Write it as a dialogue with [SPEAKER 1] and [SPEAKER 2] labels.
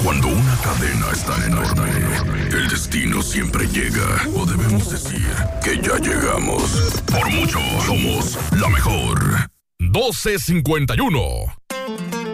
[SPEAKER 1] Cuando una cadena es tan enorme, el destino siempre llega. O debemos decir que ya llegamos. Por mucho, somos la mejor. 12:51.